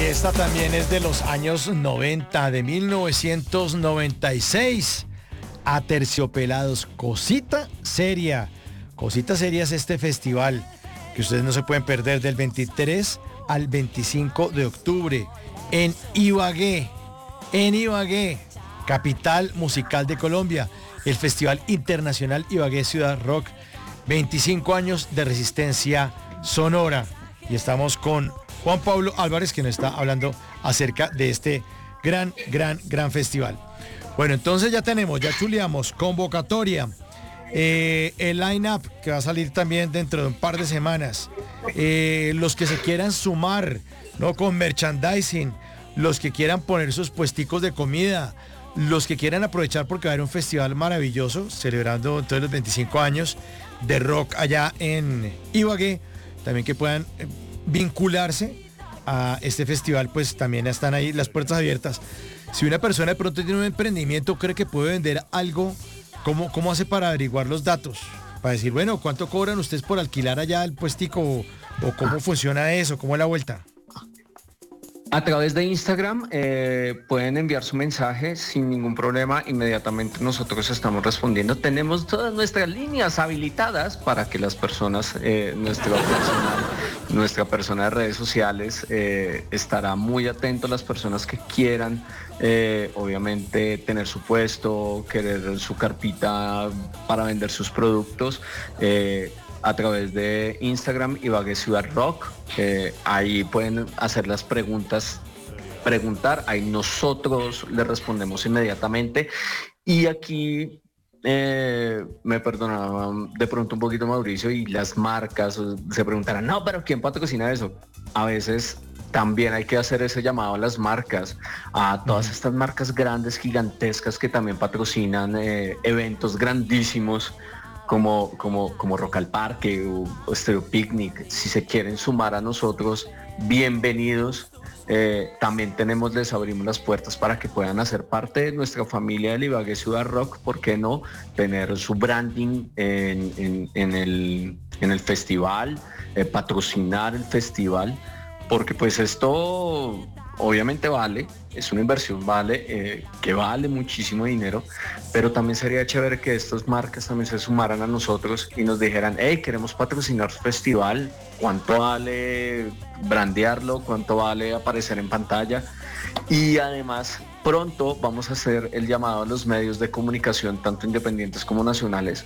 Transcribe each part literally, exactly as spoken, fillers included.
esta también es de los años noventa, de mil novecientos noventa y seis. Aterciopelados, Cosita Seria. Cosita Seria es este festival que ustedes no se pueden perder del veintitrés al veinticinco de octubre en Ibagué, en Ibagué, capital musical de Colombia. El Festival Internacional Ibagué Ciudad Rock, veinticinco años de resistencia sonora. Y estamos con Juan Pablo Álvarez, que nos está hablando acerca de este gran, gran, gran festival. Bueno, entonces ya tenemos, ya chuleamos, convocatoria, eh, el line-up que va a salir también dentro de un par de semanas, eh, los que se quieran sumar, ¿no? Con merchandising, los que quieran poner sus puesticos de comida, los que quieran aprovechar porque va a haber un festival maravilloso, celebrando entonces los veinticinco años de rock allá en Ibagué, también que puedan eh, vincularse a este festival, pues también están ahí las puertas abiertas. Si una persona de pronto tiene un emprendimiento, cree que puede vender algo, ¿cómo, cómo hace para averiguar los datos? Para decir, bueno, ¿cuánto cobran ustedes por alquilar allá el puestico? O, o cómo funciona eso, cómo es la vuelta. A través de Instagram eh, pueden enviar su mensaje sin ningún problema. Inmediatamente nosotros estamos respondiendo. Tenemos todas nuestras líneas habilitadas para que las personas, eh, nuestra, persona, nuestra persona de redes sociales eh, estará muy atento a las personas que quieran, eh, obviamente, tener su puesto, querer su carpita para vender sus productos. Eh, a través de Instagram Ibagué Ciudad Rock, eh, ahí pueden hacer las preguntas, preguntar, ahí nosotros les respondemos inmediatamente. Y aquí eh, me perdonaban de pronto un poquito Mauricio, y las marcas se preguntarán, no, pero ¿quién patrocina eso? A veces también hay que hacer ese llamado a las marcas, a todas estas marcas grandes, gigantescas, que también patrocinan eh, eventos grandísimos, como, como, como Rock al Parque o, o Stereo Picnic. Si se quieren sumar a nosotros, bienvenidos. Eh, también tenemos, les abrimos las puertas para que puedan hacer parte de nuestra familia del Ibagué Ciudad Rock. ¿Por qué no? Tener su branding en, en, en, el, en el festival, eh, patrocinar el festival, porque pues esto obviamente vale, es una inversión, vale, eh, que vale muchísimo dinero, pero también sería chévere que estas marcas también se sumaran a nosotros y nos dijeran, hey, queremos patrocinar su festival, ¿cuánto vale brandearlo? ¿Cuánto vale aparecer en pantalla? Y además, pronto vamos a hacer el llamado a los medios de comunicación, tanto independientes como nacionales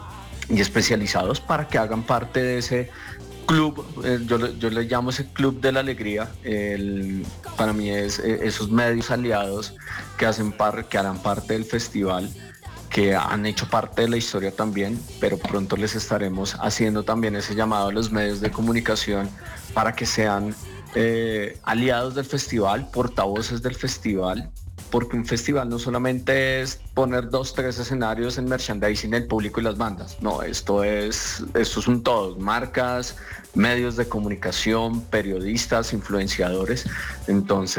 y especializados, para que hagan parte de ese club. eh, yo, yo le llamo ese club de la alegría. El, para mí es eh, esos medios aliados que hacen par, que harán parte del festival, que han hecho parte de la historia también, pero pronto les estaremos haciendo también ese llamado a los medios de comunicación para que sean eh, aliados del festival, portavoces del festival, porque un festival no solamente es poner dos, tres escenarios en merchandising del público y las bandas. No, esto es, esto es un todo, marcas, medios de comunicación, periodistas, influenciadores. Entonces,